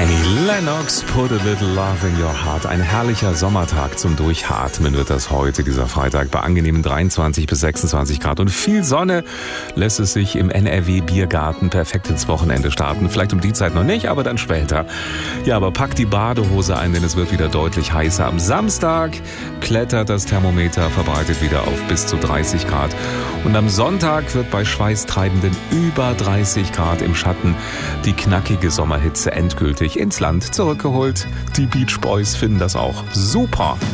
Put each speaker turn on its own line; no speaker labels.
Annie Lennox, Put a Little Love in Your Heart. Ein herrlicher Sommertag zum Durchatmen wird das heute, dieser Freitag, bei angenehmen 23 bis 26 Grad. Und viel Sonne lässt es sich im NRW-Biergarten perfekt ins Wochenende starten. Vielleicht um die Zeit noch nicht, aber dann später. Ja, aber packt die Badehose ein, denn es wird wieder deutlich heißer. Am Samstag klettert das Thermometer verbreitet wieder auf bis zu 30 Grad. Und am Sonntag wird bei schweißtreibenden über 30 Grad im Schatten die knackige Sommerhitze endgültig ins Land zurückgeholt. Die Beach Boys finden das auch super.